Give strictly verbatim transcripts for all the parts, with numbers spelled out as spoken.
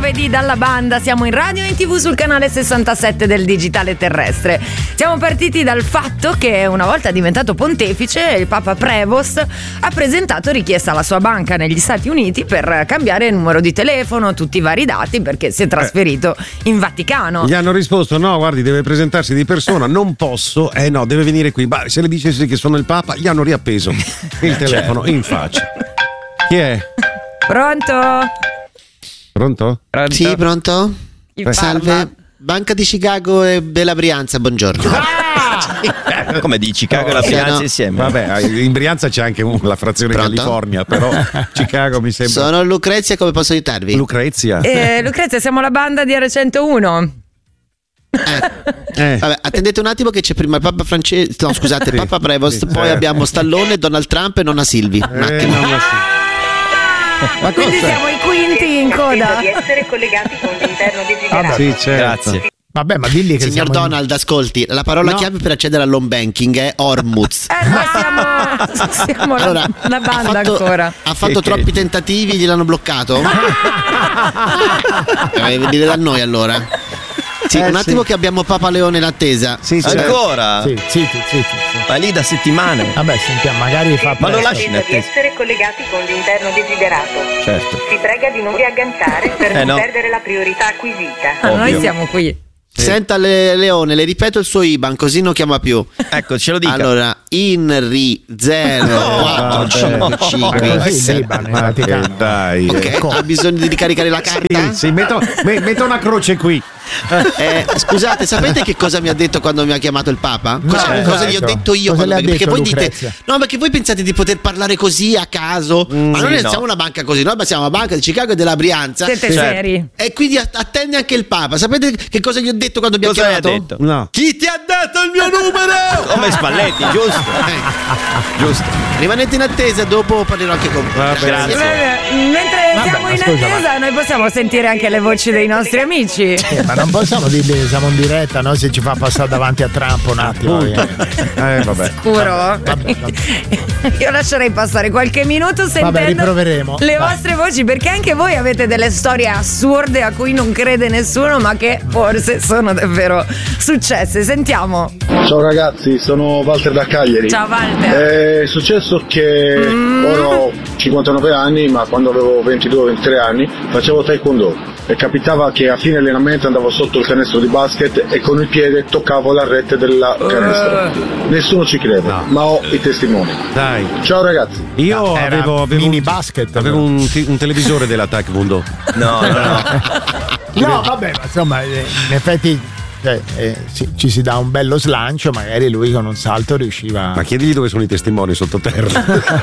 giovedì dalla banda, siamo in radio e in tv sul canale sessantasette del digitale terrestre. Siamo partiti dal fatto che una volta diventato pontefice il Papa Prevost ha presentato richiesta alla sua banca negli Stati Uniti per cambiare il numero di telefono, tutti i vari dati, perché si è trasferito eh. in Vaticano. Gli hanno risposto: no, guardi, deve presentarsi di persona, non posso, eh no, deve venire qui. Bah, se le dicessi che sono il Papa, gli hanno riappeso il telefono in faccia. Chi è? Pronto? Pronto? Pronto? Sì, pronto? Chi Salve, parla? Banca di Chicago e della Brianza, buongiorno. Ah! Come di Chicago e la Brianza no. insieme? Vabbè, in Brianza c'è anche la frazione Pronto? California, però Chicago mi sembra. Sono Lucrezia, come posso aiutarvi? Lucrezia. Eh, Lucrezia, siamo la banda di R centouno. Eh. Eh. Vabbè, attendete un attimo che c'è prima il Papa Francesco, no scusate, sì, Papa Prevost, sì, poi eh. abbiamo Stallone, Donald Trump e nonna Silvi. Un attimo. Eh, nonna Ma quindi siamo i quinti in coda. Di essere collegati con l'interno desiderato. Sì, certo. Grazie. Vabbè, ma digli che Signor siamo Donald, ascolti, la parola No. chiave per accedere all'home banking è Ormuz. Eh, ma siamo, siamo la- Allora, la, banda ha fatto, ancora. ha fatto Che- troppi tentativi, gliel'hanno bloccato? Deve venire da noi allora. Sì, Eh, un attimo sì. che abbiamo Papa Leone in attesa. Sì, sì. Ancora? Sì, sì, sì, sì, sì. Ma lì da settimane. Vabbè, sentiamo, magari fa Ma lo presto. lasci in Di attesa? essere collegati con l'interno desiderato. Certo. Si prega di non riagganciare per Eh, non no. perdere la priorità acquisita. Ah, noi Ovvio. siamo qui. Senta Le- Leone, le ripeto il suo I B A N così non chiama più. Ecco, ce lo dica. Allora, INRI zero quattro cinque cinque Così, Libano, in Ma che Vaticano. dai. Ok, ha bisogno di ricaricare la carta? Sì, sì, metto, me- metto una croce qui. Eh, scusate, sapete che cosa mi ha detto quando mi ha chiamato il Papa? Cosa, No, cosa gli ho esatto. detto io? Cosa quando- le ha perché detto, voi dite, Lucrezia? no, perché voi pensate di poter parlare così a caso, ma noi sì, non no. siamo una banca così, noi siamo una banca di Chicago e della Brianza. Siete Certo. seri. E quindi att- attende anche il Papa. Sapete che cosa gli ho detto quando mi ha Cosa hai chiamato? detto? No. Chi ti ha dato il mio numero? Come Spalletti, giusto? Eh, Giusto. rimanete in attesa, dopo parlerò anche con voi. Va bene. Grazie. Bene, mentre Vabbè, siamo ma in scusa, attesa, noi possiamo sentire anche le voci dei nostri amici. Eh, ma non possiamo dirgli che siamo in diretta, no? Se ci fa passare davanti a Trump un attimo. eh. Eh, vabbè. Sicuro? vabbè, Io lascerei passare qualche minuto sentendo Vabbè, riproveremo. le Vai. vostre voci, perché anche voi avete delle storie assurde a cui non crede nessuno, ma che forse sono davvero successe. Sentiamo. Ciao ragazzi, sono Walter da Cagliari. Ciao Walter. È successo che ora ho cinquantanove anni, ma quando avevo ventidue ventitré anni facevo taekwondo e capitava che a fine allenamento andavo sotto il canestro di basket e con il piede toccavo la rete della canestro. Nessuno ci crede, ma ho i testimoni. Dai. Ciao ragazzi. Io Era avevo, avevo mini un, basket, avevo un, ti- un televisore della Taekwondo. No, no, no. No, vabbè, ma insomma, eh, in effetti cioè, eh, sì, ci si dà un bello slancio, magari lui con un salto riusciva. Ma chiedigli dove sono i testimoni sottoterra.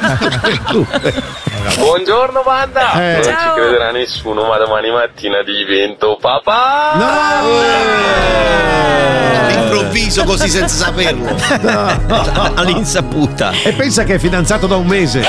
Buongiorno banda, Eh. non Ciao. ci crederà nessuno, ma domani mattina divento papà. All'improvviso, così senza saperlo. All'insaputa. E pensa che è fidanzato da un mese.